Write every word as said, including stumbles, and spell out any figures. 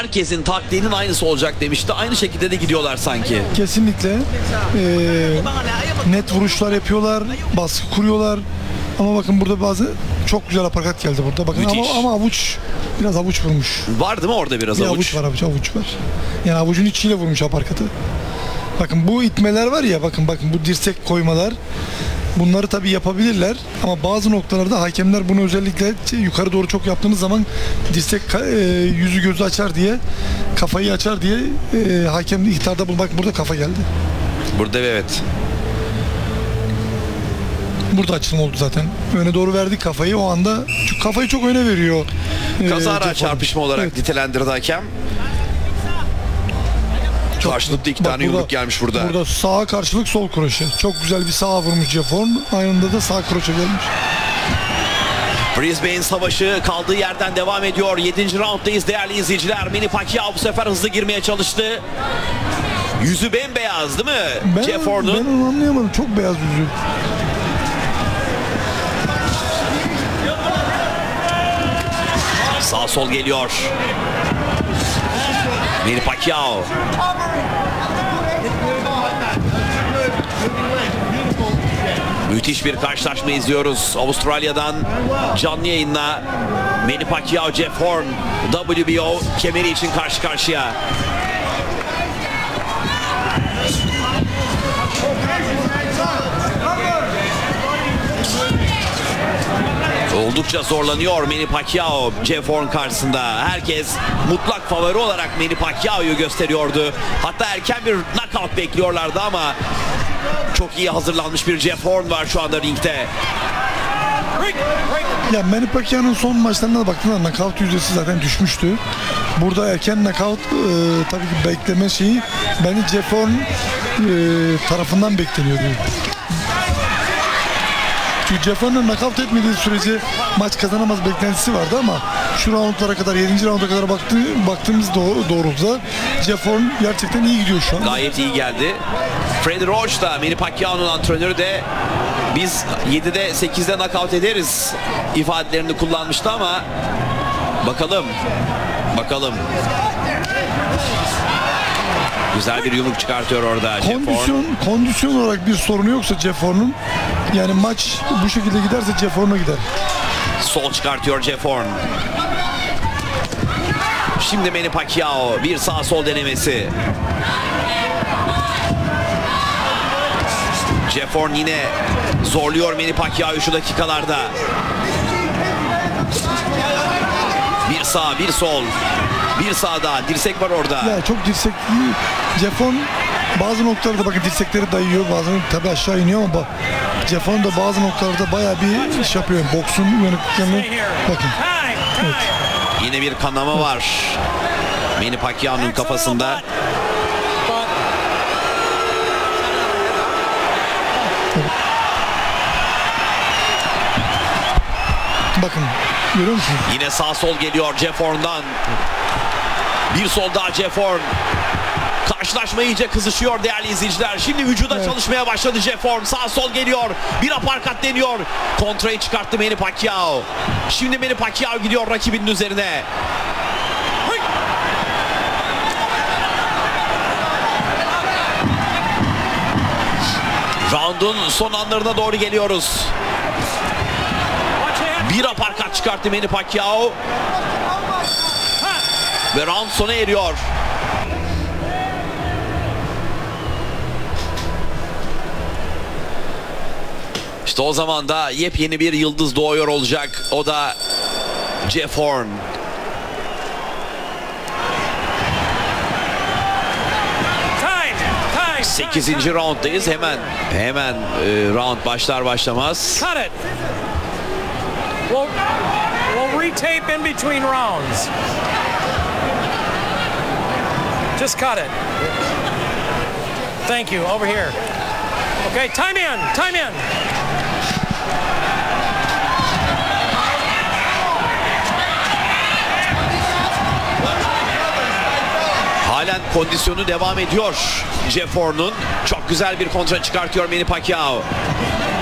herkesin taktiğinin aynısı olacak demişti. Aynı şekilde de gidiyorlar sanki. Kesinlikle. Ee, net vuruşlar yapıyorlar, baskı kuruyorlar. Ama bakın burada bazı çok güzel aparkat geldi burada. Bakın ama, ama avuç biraz avuç vurmuş. Var değil mi orada biraz bir avuç? avuç var avuç avuç var. Yani avucun içiyle vurmuş aparkatı. Bakın bu itmeler var ya, bakın bakın bu dirsek koymalar. Bunları tabii yapabilirler ama bazı noktalarda hakemler bunu özellikle yukarı doğru çok yaptığınız zaman dirsek e, yüzü gözü açar diye, kafayı açar diye e, hakem ihtarda bulmak. Burada kafa geldi. Burada evet. Burada açılma oldu zaten. Öne doğru verdik kafayı o anda. Çünkü kafayı çok öne veriyor. Kazara e, çarpışma olarak evet. nitelendirdi hakem. Çok Karşılıklı iki bak tane yumruk gelmiş burada. Burada sağa karşılık sol kroşe. Çok güzel bir sağa vurmuş Jeff Horn. Aynında da sağ kroşe gelmiş. Brisbane savaşı kaldığı yerden devam ediyor. yedinci rounddayız değerli izleyiciler. Manny Pacquiao bu sefer hızlı girmeye çalıştı. Yüzü bembeyaz değil mi? Ben, Jeff Horn'un. ben onu anlayamadım. Çok beyaz yüzü. Sağ sol geliyor. Manny Pacquiao. Müthiş bir karşılaşma izliyoruz. Avustralya'dan canlı yayınla Manny Pacquiao, Jeff Horn W B O kemeri için karşı karşıya. Oldukça zorlanıyor Manny Pacquiao Jeff Horn karşısında. Herkes mutlak favori olarak Manny Pacquiao'yu gösteriyordu. Hatta erken bir knockout bekliyorlardı ama çok iyi hazırlanmış bir Jeff Horn var şu anda ringde. Ya Manny Pacquiao'nun son maçlarına da baktığında knockout yüzdesi zaten düşmüştü. Burada erken knockout e, tabii ki bekleme şeyi bence Jeff Horn e, tarafından bekleniyordu. Çünkü Jeff Horn'un knockout etmediği sürece maç kazanamaz beklentisi vardı ama şu roundlara kadar, yedinci rounda kadar baktı, baktığımız doğ- doğrultuda Jeff Horn gerçekten iyi gidiyor şu an. Gayet iyi geldi. Freddie Roach da Manny Pacquiao'nun antrenörü de biz yedide sekizde knockout ederiz ifadelerini kullanmıştı ama bakalım bakalım. Güzel bir yumruk çıkartıyor orada Jeff Horn. Kondisyon, kondisyon olarak bir sorunu yoksa Jeff Horn'un, yani maç bu şekilde giderse Jeff Horn'a gider. Sol çıkartıyor Jeff Horn. Şimdi Manny Pacquiao bir sağ sol denemesi. Jeff Horn yine zorluyor Manny Pacquiao'yu şu dakikalarda. Bir sağ bir sol. Bir sağda dirsek var orada. Ya çok dirsek. Jeff Horn bazı noktalarda bakın dirsekleri dayıyor, bazen tabii aşağı iniyor ama bak, Jeff Horn da bazı noktalarda bayağı bir iş yapıyor. Boksun yönetkenliği bakın. Evet. Yine bir kanama evet. var. Manny Pacquiao'nun kafasında. Bakın görüyor musunuz? Yine sağ sol geliyor Jeff Horn'dan. Bir sol daha Jeff Horn. Karşılaşma iyice kızışıyor değerli izleyiciler. Şimdi vücuda evet. çalışmaya başladı Jeff Horn. Sağ sol geliyor. Bir aparkat deniyor. Kontrayı çıkarttı Manny Pacquiao. Şimdi Manny Pacquiao gidiyor rakibinin üzerine. Round'un son anlarına doğru geliyoruz. Bir aparkat çıkarttı Manny Pacquiao. Ve round sona eriyor. İşte o zaman da yepyeni bir yıldız doğuyor olacak. O da Jeff Horn. sekizinci rounddayız. Hemen hemen e, round başlar başlamaz. Cut it. We'll, we'll retape in between rounds. Just cut it. Thank you. Over here. Okay, time in. Time in. Halen kondisyonu devam ediyor Jeff Horn'un. Çok güzel bir kontra çıkartıyor Manny Pacquiao.